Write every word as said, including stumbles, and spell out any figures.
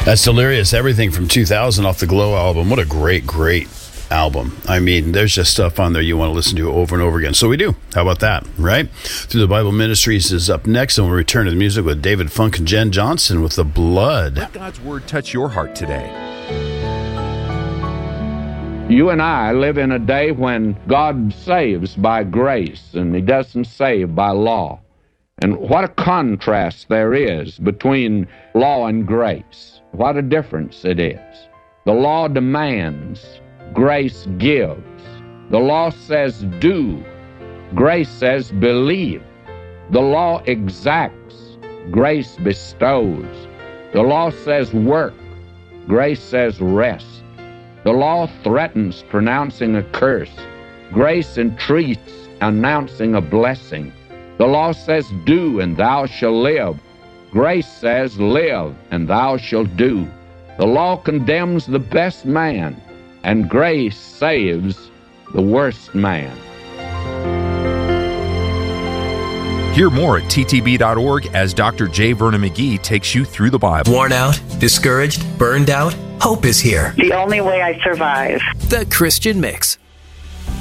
That's Delirious, Everything from two thousand off the Glow album. What a great, great album. I mean, there's just stuff on there you want to listen to over and over again. So we do. How about that, right? Through the Bible Ministries is up next, and we'll return to the music with David Funk and Jen Johnson with The Blood. Let God's Word touch your heart today. You and I live in a day when God saves by grace, and He doesn't save by law. And what a contrast there is between law and grace. What a difference it is. The law demands, grace gives. The law says do, grace says believe. The law exacts, grace bestows. The law says work, grace says rest. The law threatens, pronouncing a curse. Grace entreats, announcing a blessing. The law says do, and thou shalt live. Grace says live, and thou shalt do. The law condemns the best man, and grace saves the worst man. Hear more at T T B dot org as Doctor J. Vernon McGee takes you through the Bible. Worn out, discouraged, burned out? Hope is here. The only way I survive. The Christian Mix.